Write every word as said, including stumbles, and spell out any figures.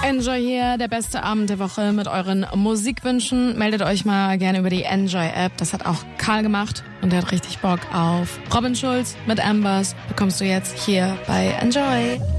Enjoy hier, der beste Abend der Woche mit euren Musikwünschen. Meldet euch mal gerne über die Enjoy-App. Das hat auch Karl gemacht und der hat richtig Bock auf Robin Schulz mit Ambers. Bekommst du jetzt hier bei Enjoy.